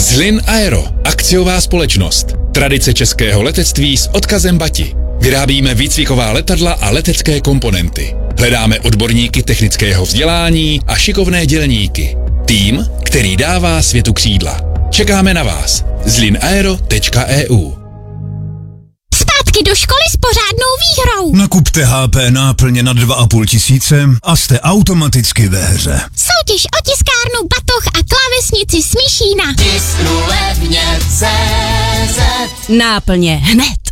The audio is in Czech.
Zlin Aero, akciová společnost. Tradice českého letectví s odkazem Bati. Vyrábíme výcviková letadla a letecké komponenty. Hledáme odborníky technického vzdělání a šikovné dělníky. Tým, který dává světu křídla. Čekáme na vás. zlinaero.eu. Zpátky do školy s pořádnou výhrou. Nakupte HP náplně na 2,5 tisíce a jste automaticky ve hře. Soutěž o tiskárnu, batoh a klávesnici Smíšína. Tisknu levně CZ. Náplně hned.